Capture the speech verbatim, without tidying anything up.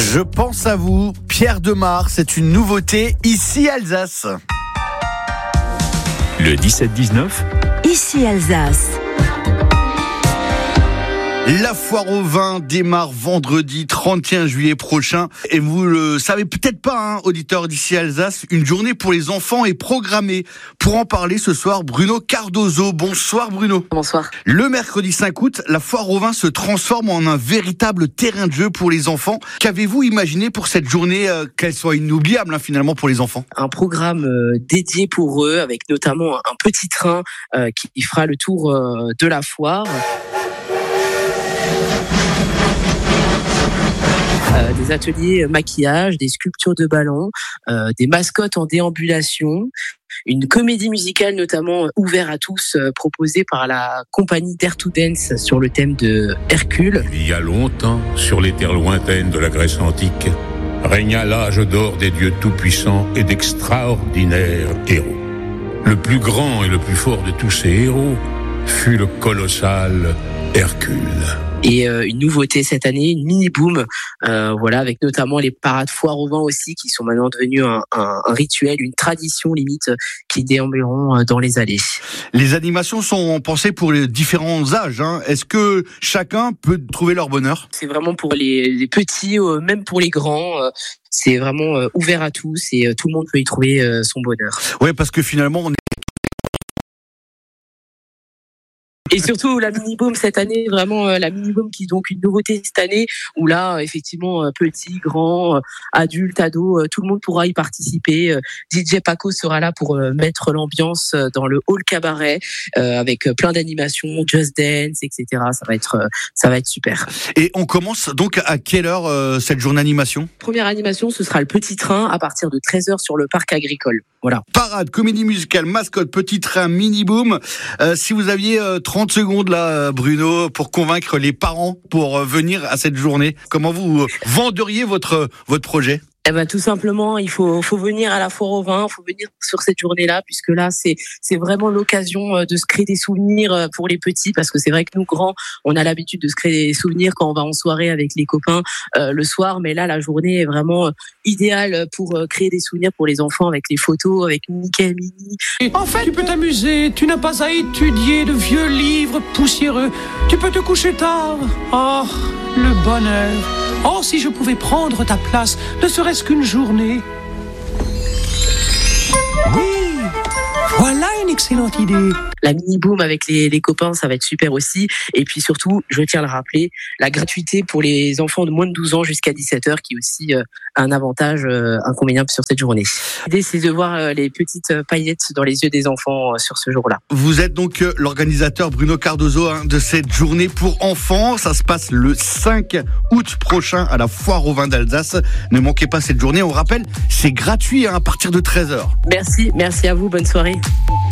Je pense à vous, Pierre Demar, c'est une nouveauté ici Alsace. Le dix-sept dix-neuf, ici Alsace. La foire au vin démarre vendredi trente et un juillet prochain. Et vous le savez peut-être pas, hein, auditeurs d'ici Alsace, une journée pour les enfants est programmée. Pour en parler ce soir, Bruno Cardozo. Bonsoir Bruno. Bonsoir. Le mercredi cinq août, la foire au vin se transforme en un véritable terrain de jeu pour les enfants. Qu'avez-vous imaginé pour cette journée, euh, qu'elle soit inoubliable hein, finalement pour les enfants? Un programme euh, dédié pour eux, avec notamment un petit train euh, qui fera le tour euh, de la foire. Euh, des ateliers maquillage, des sculptures de ballons, euh, des mascottes en déambulation, une comédie musicale notamment ouverte à tous euh, proposée par la compagnie Dare to Dance sur le thème de Hercule. Il y a longtemps, sur les terres lointaines de la Grèce antique, régna l'âge d'or des dieux tout-puissants et d'extraordinaires héros. Le plus grand et le plus fort de tous ces héros fut le colossal Hercule. Et euh, une nouveauté cette année, une mini-boom, euh, voilà, avec notamment les parades foire au vin aussi, qui sont maintenant devenues un, un, un rituel, une tradition limite, qui déambuleront dans les allées. Les animations sont pensées pour les différents âges. Hein. Est-ce que chacun peut trouver leur bonheur? C'est vraiment pour les, les petits, euh, même pour les grands. Euh, c'est vraiment euh, ouvert à tous et euh, tout le monde peut y trouver euh, son bonheur. Oui, parce que finalement, on est... Et surtout la mini-boom cette année, vraiment euh, la mini-boom qui est donc une nouveauté cette année, où là, euh, effectivement, euh, petits, grands, euh, adultes, ados, euh, tout le monde pourra y participer. Euh, D J Paco sera là pour euh, mettre l'ambiance euh, dans le hall cabaret, euh, avec euh, plein d'animations, Just Dance, et cetera. Ça va être, euh, ça va être super. Et on commence donc à quelle heure euh, cette journée animation? Première animation, ce sera le petit train à partir de treize heures sur le parc agricole. Voilà. Parade, comédie musicale, mascotte, petit train, mini-boom. Euh, si vous aviez euh, trente secondes là, Bruno, pour convaincre les parents pour euh, venir à cette journée, comment vous euh, venderiez votre, votre projet? Eh ben, tout simplement, il faut, faut venir à la foire au vin, il faut venir sur cette journée-là, puisque là, c'est, c'est vraiment l'occasion de se créer des souvenirs pour les petits, parce que c'est vrai que nous, grands, on a l'habitude de se créer des souvenirs quand on va en soirée avec les copains euh, le soir, mais là, la journée est vraiment idéale pour créer des souvenirs pour les enfants, avec les photos, avec Mickey et Minnie. En fait, tu peux t'amuser, tu n'as pas à étudier de vieux livres poussiéreux, tu peux te coucher tard. Oh, le bonheur. Oh, si je pouvais prendre ta place, ne serait-ce qu'une journée. Oui, voilà une excellente idée. La mini-boom avec les, les copains, ça va être super aussi. Et puis surtout, je tiens à le rappeler, la gratuité pour les enfants de moins de douze ans jusqu'à dix-sept heures, qui est aussi euh, un avantage euh, inconvéniable sur cette journée. L'idée, c'est de voir euh, les petites paillettes dans les yeux des enfants euh, sur ce jour-là. Vous êtes donc euh, l'organisateur Bruno Cardozo hein, de cette journée pour enfants. Ça se passe le cinq août prochain à la foire au vin d'Alsace. Ne manquez pas cette journée. On rappelle, c'est gratuit hein, à partir de treize heures. Merci, merci à vous. Bonne soirée.